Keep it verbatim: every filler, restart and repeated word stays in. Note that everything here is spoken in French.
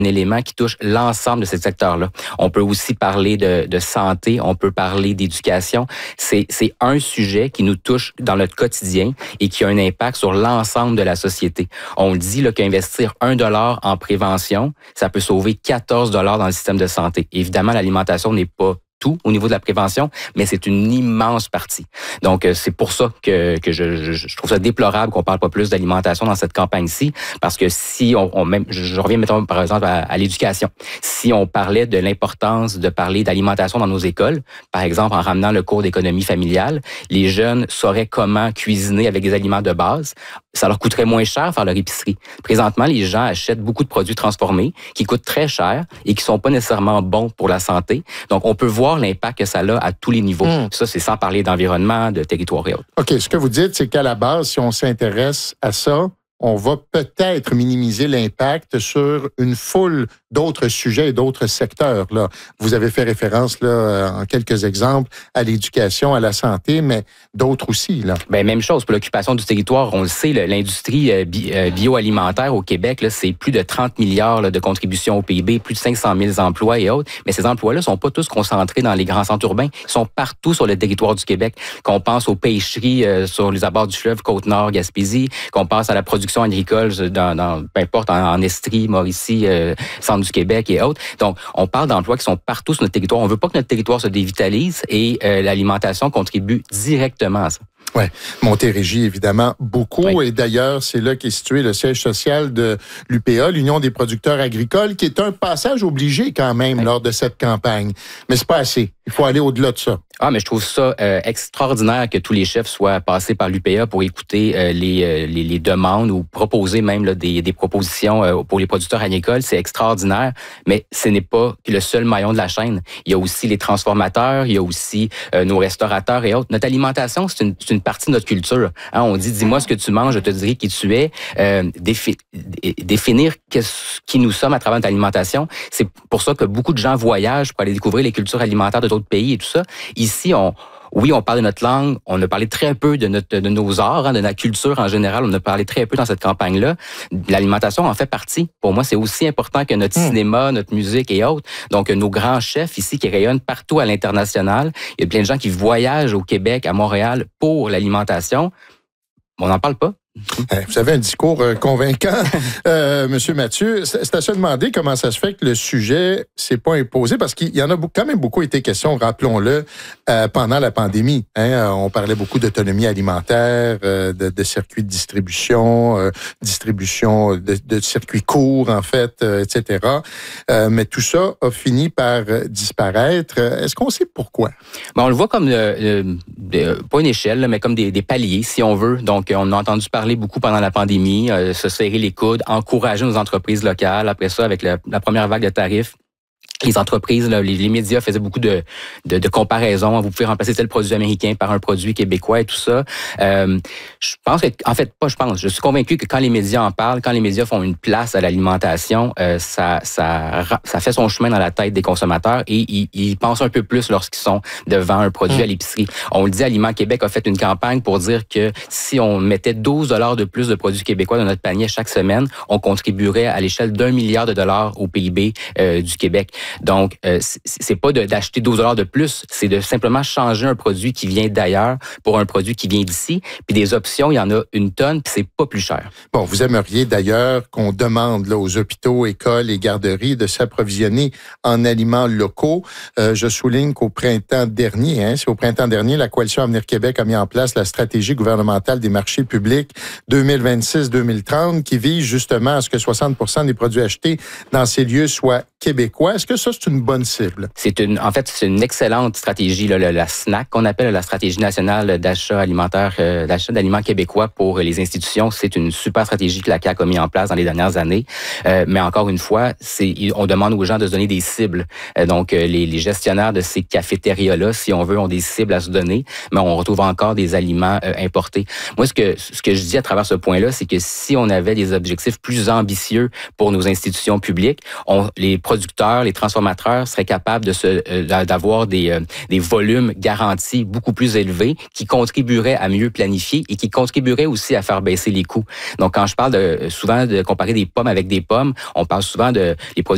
élément qui touche l'ensemble de ces secteurs-là. On peut aussi parler de, de santé, on peut parler d'éducation. C'est, c'est un sujet qui nous touche dans notre quotidien et qui a un impact sur l'ensemble de la société. On dit là, qu'investir un dollar en prévention, ça peut sauver quatorze dollars dans le système de santé. Évidemment, l'alimentation n'est pas tout au niveau de la prévention, mais c'est une immense partie. Donc, c'est pour ça que, que je, je, je trouve ça déplorable qu'on parle pas plus d'alimentation dans cette campagne-ci, parce que si on, on même, je, je reviens mettons par exemple à, à l'éducation, si on parlait de l'importance de parler d'alimentation dans nos écoles, par exemple en ramenant le cours d'économie familiale, les jeunes sauraient comment cuisiner avec des aliments de base, ça leur coûterait moins cher faire leur épicerie. Présentement, les gens achètent beaucoup de produits transformés qui coûtent très cher et qui sont pas nécessairement bons pour la santé. Donc, on peut voir l'impact que ça a à tous les niveaux. Mmh. Ça, c'est sans parler d'environnement, de territoire et autres. OK. Ce que vous dites, c'est qu'à la base, si on s'intéresse à ça, on va peut-être minimiser l'impact sur une foule d'autres sujets et d'autres secteurs. Là. Vous avez fait référence là, en quelques exemples à l'éducation, à la santé, mais d'autres aussi. Là. Bien, même chose pour l'occupation du territoire. On le sait, là, l'industrie bi- bioalimentaire au Québec, là, c'est plus de trente milliards là, de contributions au P I B, plus de cinq cent mille emplois et autres. Mais ces emplois-là ne sont pas tous concentrés dans les grands centres urbains. Ils sont partout sur le territoire du Québec. Qu'on pense aux pêcheries euh, sur les abords du fleuve Côte-Nord, Gaspésie, qu'on pense à la production agricole dans, dans peu importe, en, en Estrie, Mauricie, euh, centre du Québec et autres. Donc, on parle d'emplois qui sont partout sur notre territoire. On veut pas que notre territoire se dévitalise et euh, l'alimentation contribue directement à ça. Oui, Montérégie, évidemment, beaucoup. Oui. Et d'ailleurs, c'est là qu'est situé le siège social de l'U P A, l'Union des producteurs agricoles, qui est un passage obligé quand même oui. lors de cette campagne. Mais c'est pas assez. Il faut aller au-delà de ça. Ah, mais je trouve ça euh, extraordinaire que tous les chefs soient passés par l'U P A pour écouter euh, les, euh, les les demandes ou proposer même là, des, des propositions euh, pour les producteurs agricoles. C'est extraordinaire, mais ce n'est pas le seul maillon de la chaîne. Il y a aussi les transformateurs, il y a aussi euh, nos restaurateurs et autres. Notre alimentation, c'est une, c'est une partie de notre culture. Hein, on dit, dis-moi ce que tu manges, je te dirai qui tu es. Euh, défi- définir qui nous sommes à travers notre alimentation, c'est pour ça que beaucoup de gens voyagent pour aller découvrir les cultures alimentaires de d'autres pays et tout ça. Ici, on oui, on parle de notre langue, on a parlé très peu de notre de nos arts, hein, de notre culture en général, on a parlé très peu dans cette campagne-là. L'alimentation en fait partie. Pour moi, c'est aussi important que notre mmh. cinéma, notre musique et autres. Donc, nos grands chefs ici qui rayonnent partout à l'international. Il y a plein de gens qui voyagent au Québec, à Montréal pour l'alimentation. On n'en parle pas. Vous avez un discours euh, convaincant, euh, Monsieur Mathieu. C'est à se demander comment ça se fait que le sujet s'est pas imposé, parce qu'il y en a quand même beaucoup été question, rappelons-le, euh, pendant la pandémie. Hein, on parlait beaucoup d'autonomie alimentaire, euh, de, de circuits de distribution, euh, distribution de, de circuits courts, en fait, euh, et cetera. Euh, mais tout ça a fini par disparaître. Est-ce qu'on sait pourquoi? Bon, on le voit comme, euh, euh, pas une échelle, là, mais comme des, des paliers, si on veut. Donc, on a entendu parler parler beaucoup pendant la pandémie, euh, se serrer les coudes, encourager nos entreprises locales. Après ça, avec la, la première vague de tarifs, les entreprises, là, les, les médias faisaient beaucoup de, de, de comparaisons. Vous pouvez remplacer tel produit américain par un produit québécois et tout ça. Euh, je pense que, en fait, pas je pense, je suis convaincu que quand les médias en parlent, quand les médias font une place à l'alimentation, euh, ça, ça, ça fait son chemin dans la tête des consommateurs et ils, ils pensent un peu plus lorsqu'ils sont devant un produit mmh. à l'épicerie. On le dit, Aliments Québec a fait une campagne pour dire que si on mettait douze dollars de plus de produits québécois dans notre panier chaque semaine, on contribuerait à l'échelle d'un milliard de dollars au P I B euh, du Québec. Donc, euh, c'est pas de, d'acheter douze dollars de plus, c'est de simplement changer un produit qui vient d'ailleurs pour un produit qui vient d'ici. Puis des options, il y en a une tonne, puis c'est pas plus cher. Bon, vous aimeriez d'ailleurs qu'on demande là, aux hôpitaux, écoles et garderies de s'approvisionner en aliments locaux. Euh, je souligne qu'au printemps dernier, hein, c'est au printemps dernier, la Coalition Avenir Québec a mis en place la stratégie gouvernementale des marchés publics deux mille vingt-six deux mille trente qui vise justement à ce que soixante pour cent des produits achetés dans ces lieux soient québécois. Est-ce que ça, c'est une bonne cible? C'est une, en fait, c'est une excellente stratégie, là, la, la SNAC, qu'on appelle la stratégie nationale d'achat alimentaire, euh, d'achat d'aliments québécois pour les institutions. C'est une super stratégie que la C A Q a mis en place dans les dernières années. Euh, mais encore une fois, c'est, on demande aux gens de se donner des cibles. Euh, donc, euh, les, les gestionnaires de ces cafétérias-là, si on veut, ont des cibles à se donner, mais on retrouve encore des aliments euh, importés. Moi, ce que, ce que je dis à travers ce point-là, c'est que si on avait des objectifs plus ambitieux pour nos institutions publiques, on, les producteurs, les transformateurs seraient capables de se, euh, d'avoir des, euh, des volumes garantis beaucoup plus élevés qui contribueraient à mieux planifier et qui contribueraient aussi à faire baisser les coûts. Donc, quand je parle de, souvent de comparer des pommes avec des pommes, on parle souvent de les produits